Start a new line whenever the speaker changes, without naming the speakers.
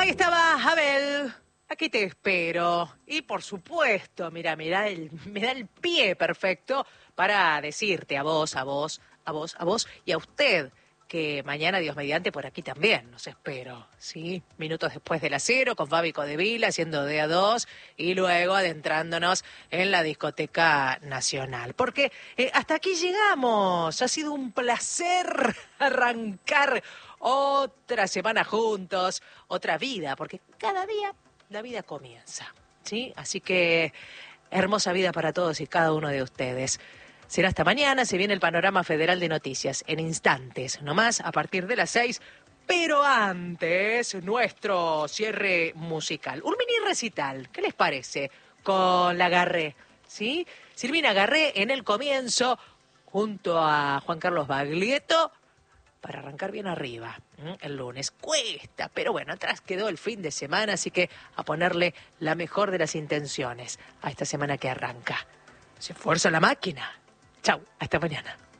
Ahí estaba Abel, aquí te espero. Y por supuesto, mira, me da el pie perfecto para decirte a vos y a usted que mañana, Dios mediante, por aquí también los espero, ¿sí? Minutos después de las 0, con Fabi Codevila haciendo de a 2 y luego adentrándonos en la discoteca nacional. Porque hasta aquí llegamos. Ha sido un placer arrancar otra semana juntos, otra vida, porque cada día la vida comienza, ¿sí? Así que hermosa vida para todos y cada uno de ustedes. Será hasta mañana, se viene el Panorama Federal de Noticias, en instantes, nomás a partir de las 6, pero antes, nuestro cierre musical. Un mini recital, ¿qué les parece? Con la Garré, ¿sí? Silvina Garré en el comienzo, junto a Juan Carlos Baglietto, para arrancar bien arriba, el lunes. Cuesta, pero bueno, atrás quedó el fin de semana, así que a ponerle la mejor de las intenciones a esta semana que arranca. Se esfuerza la máquina. Chau, hasta mañana.